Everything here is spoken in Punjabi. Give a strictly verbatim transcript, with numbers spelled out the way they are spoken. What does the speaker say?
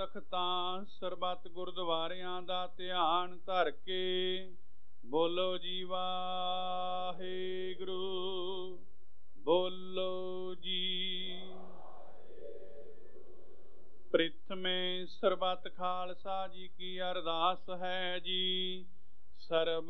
ਤਖਤਾਂ ਸਰਬੱਤ ਗੁਰਦੁਆਰਿਆਂ ਦਾ ਧਿਆਨ ਧਰ ਕੇ ਬੋਲੋ ਜੀ ਵਾਹਿਗੁਰੂ, ਬੋਲੋ ਜੀ। ਪ੍ਰਿਥਮੇ ਸਰਬੱਤ ਖਾਲਸਾ ਜੀ ਕੀ ਅਰਦਾਸ ਹੈ ਜੀ। ਸਰਬ